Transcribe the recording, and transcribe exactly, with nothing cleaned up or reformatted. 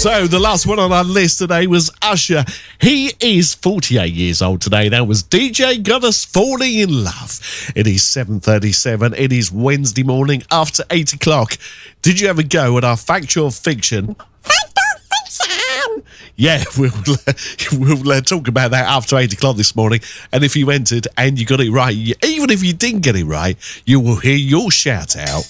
So the last one on our list today was Usher. He is forty-eight years old today. That was D J Goddess Falling in Love. It is seven thirty-seven. It is Wednesday morning after eight o'clock. Did you ever go at our Fact or Fiction? Fact or Fiction! Yeah, we'll, we'll uh, talk about that after eight o'clock this morning. And if you entered and you got it right, even if you didn't get it right, you will hear your shout out.